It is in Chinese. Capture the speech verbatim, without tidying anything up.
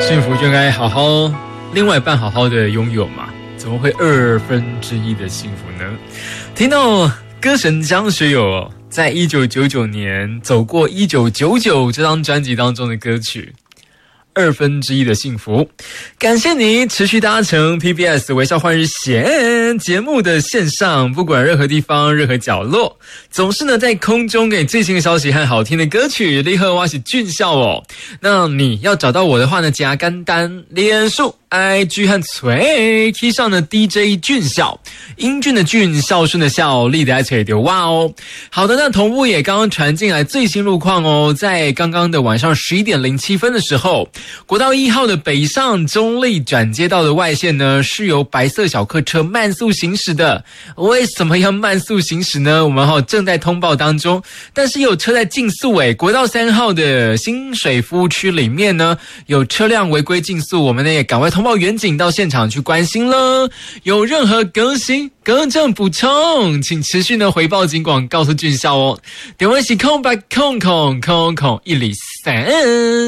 幸福就应该好好，另外一半好好的拥有嘛，怎么会二分之一的幸福呢？听到歌神张学友在一九九九年走过一九九九这张专辑当中的歌曲二分之一的幸福，感谢你持续搭乘 P B S 微笑换日线节目的线上，不管任何地方任何角落，总是呢在空中给最新的消息和好听的歌曲。你好，我是俊孝哦。那你要找到我的话呢，加干单脸书 I G 和锤 key 上的 D J 俊孝，英俊的俊，孝顺的孝，力的爱锤丢哇哦。好的，那同步也刚刚传进来最新路况哦，在刚刚的晚上十一点零七分的时候，国道一号的北上中立转接道的外线呢，是由白色小客车慢速行驶的。为什么要慢速行驶呢？我们好正在通报当中，但是有车在竞速诶。国道三号的新水服务区里面呢，有车辆违规竞速，我们呢也赶快通报远警到现场去关心了。有任何更新、更正、补充，请持续呢回报警广告诉俊孝哦。电话是空八空空空空一零三。